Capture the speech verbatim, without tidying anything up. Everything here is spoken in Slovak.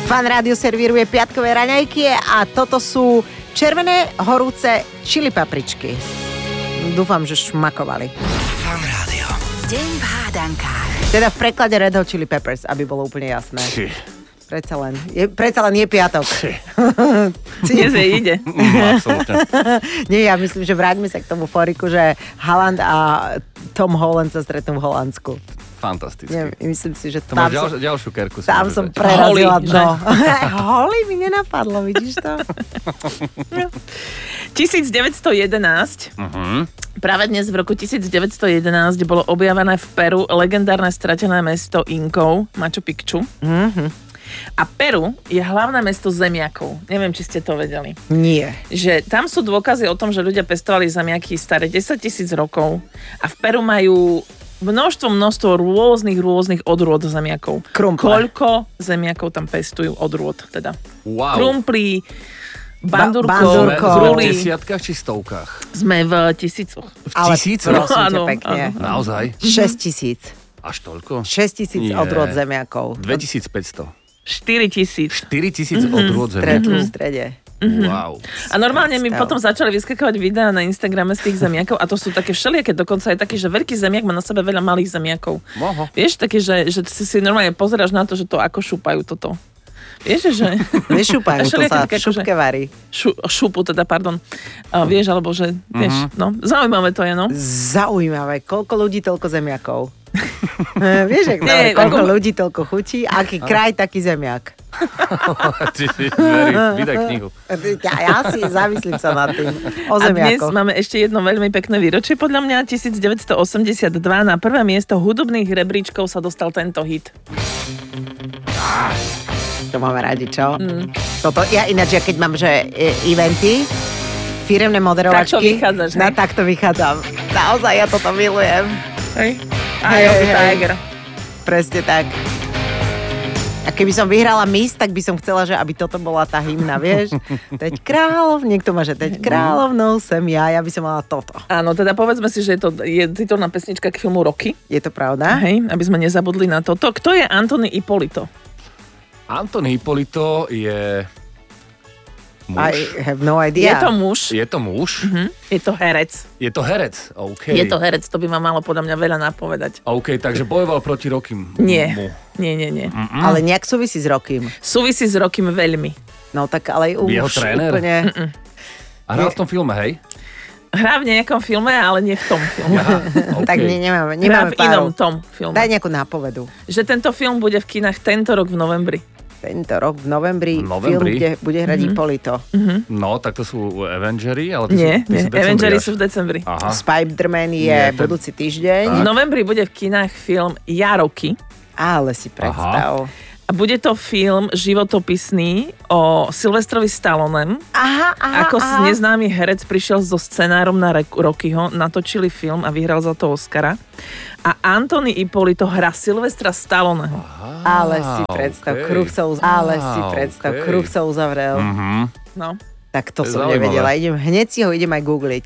Fan Rádio servíruje piatkové raňajky a toto sú červené horúce čili papričky. Dúfam, že šmakovali. Fan Rádio. Deň v hádankách. Teda v preklade Red Hot Chili Peppers, aby bolo úplne jasné. Či. Predsa len je, predsa len je piatok. Dnes je ide. Mm, absolútne. Nie, ja myslím, že vráťme sa k tomu foriku, že Haaland a Tom Holland sa stretnú v Holandsku. Fantasticky. Nie, myslím si, že To tam máš ďal, som, ďalšiu kerku. si tam môžeš som dať. prerazila Holly, dno. Holly mi nenapadlo, vidíš to? tisícdeväťsto jedenásť. Uh-huh. Práve dnes v roku tisícdeväťsto jedenásť bolo objavené v Peru legendárne stratené mesto Inkov, Machu Picchu. Mhm. A Peru je hlavné mesto zemiakov. Neviem, či ste to vedeli. Nie. Že tam sú dôkazy o tom, že ľudia pestovali zemiaky staré desaťtisíc rokov a v Peru majú množstvo, množstvo rôznych, rôznych odrôd zemiakov. Krumple. Koľko zemiakov tam pestujú odrôd, teda. Wow. Krumplí, Ba- bandurkov, bandurkov. Sme v gruli. desiatkách či stovkách? Sme v tisícoch. V Ale tisícoch? prosím ťa Áno, pekne. Naozaj? šesť tisíc. Až toľko? šesť tisíc Nie. odrôd zemiakov. dvetisícpäťsto. štyri tisíc. štyri tisíc odrôd Stretnú v zemiakov. strede. Wow. A normálne mi Predstav. potom začali vyskakovať videá na Instagrame z tých zemiakov a to sú také všelijaké, dokonca aj taký, že veľký zemiak má na sebe veľa malých zemiakov. Moho. Vieš, také, že, že si si normálne pozeráš na to, že to ako šúpajú toto. Vieš, že... Nešúpajú, to Všelijaké sa také v šupke varí. Šu, šupu teda, pardon. Uh, vieš, alebo že, vieš, no, zaujímavé to je, no. Zaujímavé. Koľko ľudí, toľko zemiakov. Eh, Vieš, ak Nie, to, koľko ako- ľudí, toľko chutí. Aký kraj, taký zemiak. Ty si verí, vydaj knihu. Ja, ja si zamyslím sa nad tým. O A dnes zemiakoch. máme ešte jedno veľmi pekné výročie, podľa mňa devätnásť osemdesiatdva. Na prvé miesto hudobných rebríčkov sa dostal tento hit. To máme radi, čo? Mm. Toto, ja ináč, ja keď mám, že e, eventy, firemné moderovačky, Takto vychádzaš, hej? na takto vychádzam. Naozaj, ja toto milujem. Hej? Hej, Eye of the hej. Tiger. Presne tak. A keby som vyhrala Miss, tak by som chcela, že aby toto bola tá hymna, vieš? Teď kráľov, niekto má, že teď kráľovnou sem ja, ja by som mala toto. Áno, teda povedzme si, že je to je titulná pesnička k filmu Rocky. Je to pravda? Hej, aby sme nezabudli na toto. Kto je Anthony Ippolito? Anton Hippolito je muž. I have no idea. Je to muž, Je to muž? hm? je to herec. Je to herec? OK. Je to herec, to by ma malo podľa mňa veľa napovedať. OK, takže bojoval proti Rockym. Nie, mu. nie, nie, nie. Mm. Ale nejak súvisí s Rockym. Súvisí s Rockym veľmi. No tak ale už Jeho tréner? úplne... A hral v tom filme, hej? Hrá v nejakom filme, ale nie v tom filme. Aha, OK. Tak ne, nemáme, Hrá nemáme v inom páru. tom filme. Daj nejakú nápovedu. Že tento film bude v kinách tento rok v novembri. Tento rok v novembri, V novembri? film, kde bude hrať mm-hmm. Ippolito. No, tak to sú Avengery, ale ty Nie, sú, ty nie. sú decembri Avengery až. sú v decembri. Aha. Spider-Man je Nie, ten- budúci týždeň. V novembri bude v kinách film Ja Rocky. Ale si predstav. A bude to film životopisný o Sylvestrovi Stallonem. Aha, aha, Ako aha. neznámy herec prišiel so scenárom na Re- Rockyho, natočili film a vyhral za to Oscara. A Anthony Ippolito hrá Sylvestra Stalloneho. Ale si predstav, okej. kruh sa uz... Ale si Á, predstav, okej. kruh sa uzavrel. Mhm. No. Tak to To je som zaujímavé. nevedela. Idem, hneď si ho idem aj googliť.